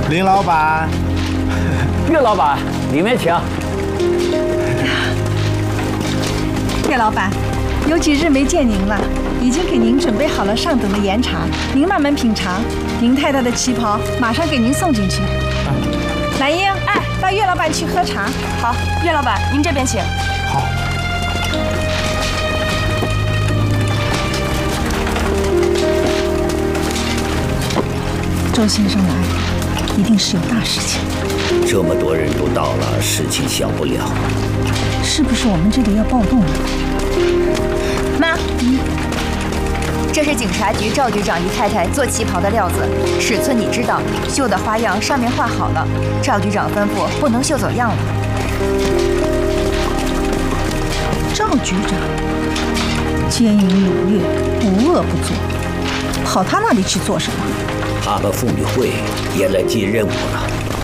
林老板， 岳老板，里面请。 岳老板，有几日没见您了，已经给您准备好了上等的盐茶，您慢慢品尝。林太太的旗袍马上给您送进去。兰英，哎，带岳老板去喝茶。 好，岳老板，您这边请。 好。 周先生来，一定是有大事情。 这么多人都到了，事情小不了。 是不是我们这里要暴动了？ 妈，这是警察局赵局长姨太太做旗袍的料子，尺寸你知道，绣的花样上面画好了。赵局长吩咐不能绣走样了。 赵局长奸淫掳掠，无恶不作，跑他那里去做什么？ 他们妇女会也来接任务了。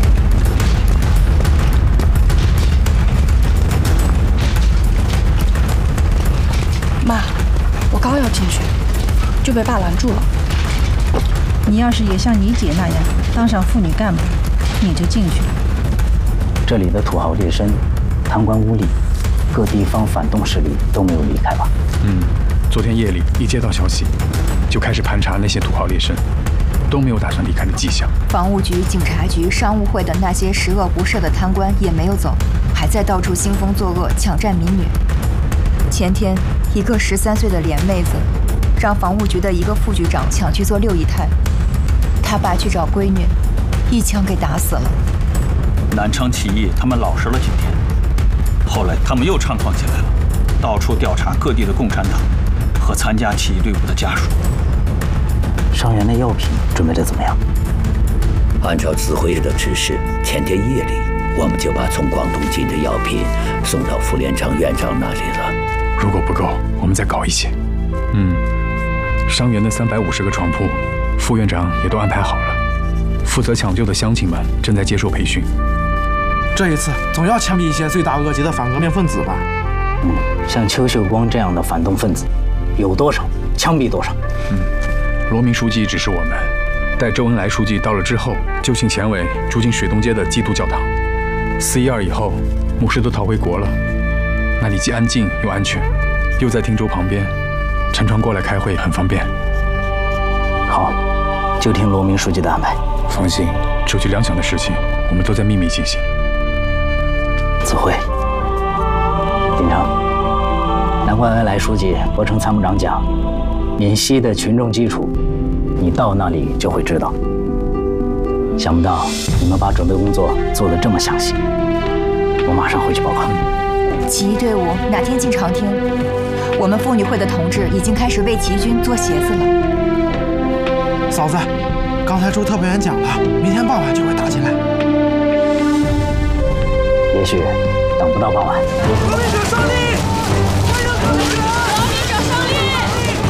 妈，我刚要进去，就被爸拦住了。 你要是也像你姐那样当上妇女干部，你就进去了。 这里的土豪劣绅、贪官污吏，各地方反动势力都没有离开吧？ 昨天夜里一接到消息，就开始盘查那些土豪劣绅，都没有打算离开的迹象。 房务局、警察局、商务会的那些十恶不赦的贪官也没有走，还在到处兴风作恶，抢占民女。前天，一个13岁的脸妹子，让房务局的一个副局长抢去做六姨太，他爸去找闺女，一枪给打死了。 南昌起义，他们老实了几天，后来他们又猖狂起来了，到处调查各地的共产党和参加起义队伍的家属。 伤员的药品准备的怎么样？ 按照指挥的指示，前天夜里我们就把从广东进的药品送到副连长、院长那里了。 如果不够，我们再搞一些。伤员的350个床铺，副院长也都安排好了。负责抢救的乡亲们正在接受培训。 这一次总要枪毙一些罪大恶极的反革命分子吧？ 像邱秀光这样的反动分子，有多少枪毙多少。 罗明书记指示我们，待周恩来书记到了之后，就请前委住进水东街的基督教堂。4·12以后，牧师都逃回国了，那里既安静又安全，又在汀州旁边，乘船过来开会很方便。 好，就听罗明书记的安排。 放心，手机两响的事情，我们都在秘密进行。 子慧，丁成，难怪恩来书记、博成参谋长讲，闽西的群众基础，你到那里就会知道。想不到你们把准备工作做得这么详细，我马上回去报告。 起义队伍哪天进长汀？我们妇女会的同志已经开始为起义军做鞋子了。 嫂子，刚才周特派员讲了，明天傍晚就会打进来。 也许等不到傍晚。 革命者胜利！欢迎各同志！